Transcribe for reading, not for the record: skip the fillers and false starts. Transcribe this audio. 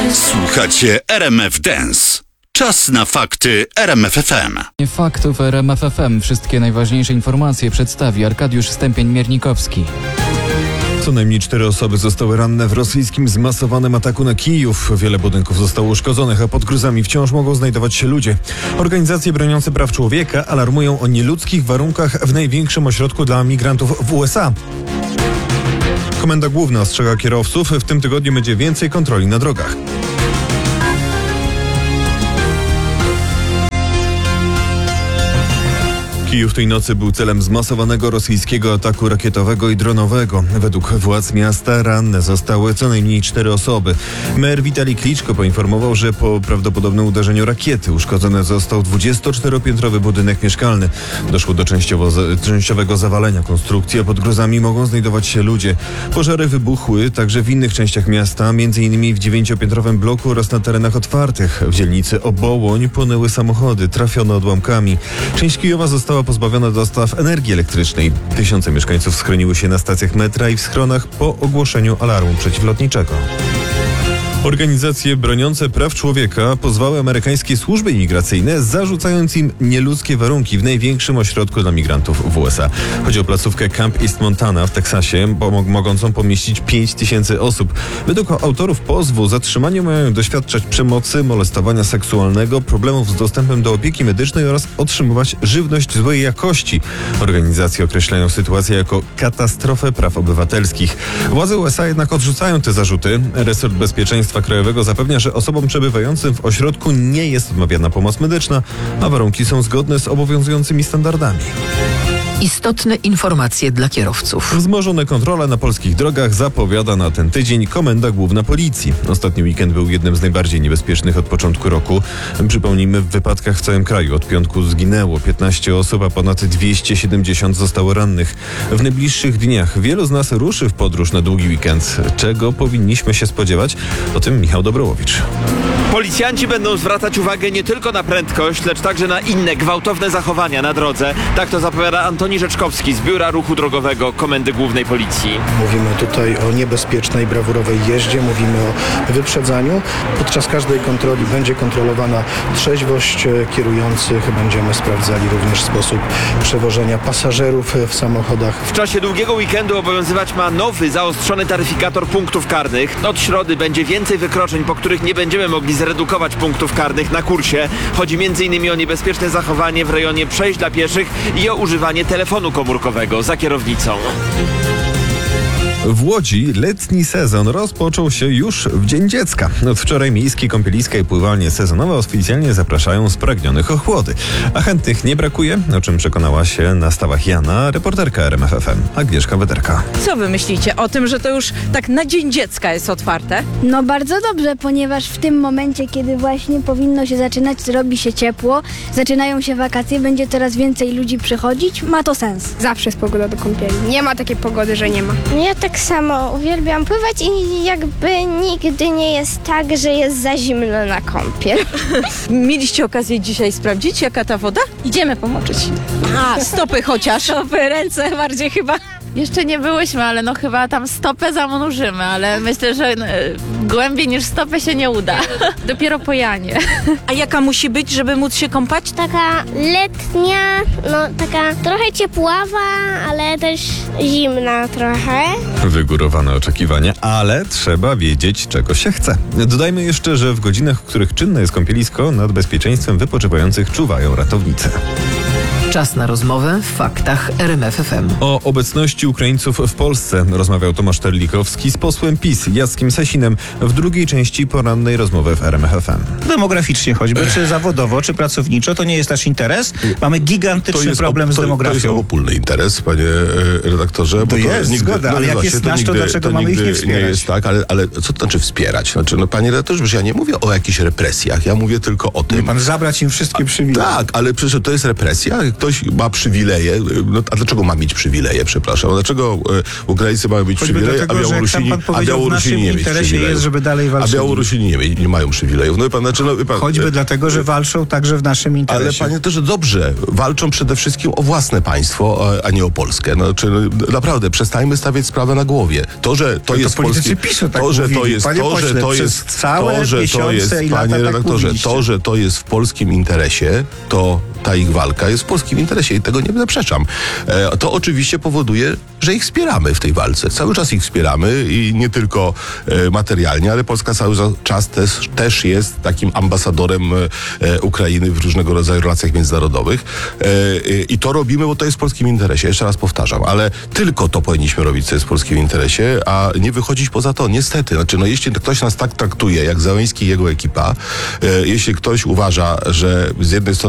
Słuchacie RMF Dance. Czas na fakty RMF FM. Faktów RMF FM. Wszystkie najważniejsze informacje przedstawi Arkadiusz Stępień-Miernikowski. Co najmniej 4 osoby zostały ranne w rosyjskim zmasowanym ataku na Kijów. Wiele budynków zostało uszkodzonych, a pod gruzami wciąż mogą znajdować się ludzie. Organizacje broniące praw człowieka alarmują o nieludzkich warunkach w największym ośrodku dla migrantów w USA. Komenda Główna ostrzega kierowców, w tym tygodniu będzie więcej kontroli na drogach. Kijów tej nocy był celem zmasowanego rosyjskiego ataku rakietowego i dronowego. Według władz miasta ranne zostały co najmniej 4 osoby. Mer Witalij Kliczko poinformował, że po prawdopodobnym uderzeniu rakiety uszkodzony został 24-piętrowy budynek mieszkalny. Doszło do częściowego zawalenia konstrukcji, a pod gruzami mogą znajdować się ludzie. Pożary wybuchły także w innych częściach miasta, m.in. w 9-piętrowym bloku oraz na terenach otwartych. W dzielnicy Obołoń płonęły samochody trafione odłamkami. Część Kijowa została pozbawiona dostaw energii elektrycznej. Tysiące mieszkańców schroniły się na stacjach metra i w schronach po ogłoszeniu alarmu przeciwlotniczego. Organizacje broniące praw człowieka pozwały amerykańskie służby imigracyjne, zarzucając im nieludzkie warunki w największym ośrodku dla migrantów w USA. Chodzi o placówkę Camp East Montana w Teksasie, mogącą pomieścić 5000 osób. Według autorów pozwu zatrzymani mają doświadczać przemocy, molestowania seksualnego, problemów z dostępem do opieki medycznej oraz otrzymywać żywność złej jakości. Organizacje określają sytuację jako katastrofę praw obywatelskich. Władze USA jednak odrzucają te zarzuty. Resort Bezpieczeństwa Krajowego zapewnia, że osobom przebywającym w ośrodku nie jest odmawiana pomoc medyczna, a warunki są zgodne z obowiązującymi standardami. Istotne informacje dla kierowców. Wzmożone kontrole na polskich drogach zapowiada na ten tydzień Komenda Główna Policji. Ostatni weekend był jednym z najbardziej niebezpiecznych od początku roku. Przypomnijmy, w wypadkach w całym kraju od piątku zginęło 15 osób, a ponad 270 zostało rannych. W najbliższych dniach wielu z nas ruszy w podróż na długi weekend. Czego powinniśmy się spodziewać? O tym Michał Dobrołowicz. Policjanci będą zwracać uwagę nie tylko na prędkość, lecz także na inne gwałtowne zachowania na drodze. Tak to zapowiada Antoni Rzeczkowski z Biura Ruchu Drogowego Komendy Głównej Policji. Mówimy tutaj o niebezpiecznej, brawurowej jeździe, mówimy o wyprzedzaniu. Podczas każdej kontroli będzie kontrolowana trzeźwość kierujących. Będziemy sprawdzali również sposób przewożenia pasażerów w samochodach. W czasie długiego weekendu obowiązywać ma nowy, zaostrzony taryfikator punktów karnych. Od środy będzie więcej wykroczeń, po których nie będziemy mogli zredukować punktów karnych na kursie. Chodzi m.in. o niebezpieczne zachowanie w rejonie przejść dla pieszych i o używanie telefonu komórkowego za kierownicą. W Łodzi letni sezon rozpoczął się już w Dzień Dziecka. Od wczoraj miejskie kąpieliska i pływalnie sezonowe oficjalnie zapraszają spragnionych ochłody. A chętnych nie brakuje, o czym przekonała się na stawach Jana reporterka RMF FM Agnieszka Wederka. Co wy myślicie o tym, że to już tak na Dzień Dziecka jest otwarte? No bardzo dobrze, ponieważ w tym momencie, kiedy właśnie powinno się zaczynać, robi się ciepło, zaczynają się wakacje, będzie coraz więcej ludzi przychodzić, ma to sens. Zawsze jest pogoda do kąpieli. Nie ma takiej pogody, że nie ma. Ja tak samo uwielbiam pływać i jakby nigdy nie jest tak, że jest za zimno na kąpiel. Mieliście okazję dzisiaj sprawdzić, jaka ta woda? Idziemy pomoczyć. A, stopy chociaż. Stopy, ręce bardziej chyba. Jeszcze nie byłyśmy, ale no chyba tam stopę zanurzymy, ale myślę, że głębiej niż stopę się nie uda. Dopiero po Janie. A jaka musi być, żeby móc się kąpać? Taka letnia, no taka trochę ciepława, ale też zimna trochę. Wygórowane oczekiwania, ale trzeba wiedzieć, czego się chce. Dodajmy jeszcze, że w godzinach, w których czynne jest kąpielisko, nad bezpieczeństwem wypoczywających czuwają ratownicy. Czas na rozmowę w faktach RMF FM. O obecności Ukraińców w Polsce rozmawiał Tomasz Terlikowski z posłem PiS Jackiem Sasinem w drugiej części porannej rozmowy w RMF FM. Demograficznie choćby, czy zawodowo, czy pracowniczo, to nie jest nasz interes. Mamy gigantyczny problem z demografią. To jest obopólny interes, panie redaktorze. To jest, zgoda, ale jak jest nasz, to dlaczego mamy ich nie wspierać? Nie jest tak, ale co to znaczy wspierać? Znaczy, panie redaktorze, że ja nie mówię o jakichś represjach, ja mówię tylko o tym... Pan zabrać im wszystkie przywileje. Tak, ale przecież to jest represja, ktoś ma przywileje, no, a dlaczego ma mieć przywileje, przepraszam? Dlaczego Ukraińcy mają mieć przywileje, dlatego, a Białorusini nie mieć przywilejów? jest, żeby dalej walczyli. A Białorusini nie mają przywilejów. No i pan, Choćby dlatego, że walczą także w naszym interesie. Ale panie też dobrze, walczą przede wszystkim o własne państwo, a nie o Polskę. Znaczy, naprawdę, przestańmy stawiać sprawę na głowie. To, że to jest politycy polski, PiS-u tak to, że to mówili. jest, Panie to, pośle, że to przez jest, całe to, że to miesiące jest, i lata panie tak redaktorze, mówiliście. to, że to jest w polskim interesie, to ta ich walka jest w polskim interesie i tego nie zaprzeczam. To oczywiście powoduje, że ich wspieramy w tej walce. Cały czas ich wspieramy i nie tylko materialnie, ale Polska cały czas też jest takim ambasadorem Ukrainy w różnego rodzaju relacjach międzynarodowych. I to robimy, bo to jest w polskim interesie. Jeszcze raz powtarzam, ale tylko to powinniśmy robić, co jest w polskim interesie, a nie wychodzić poza to. Niestety, jeśli ktoś nas tak traktuje, jak Załęski i jego ekipa, jeśli ktoś uważa, że z jednej strony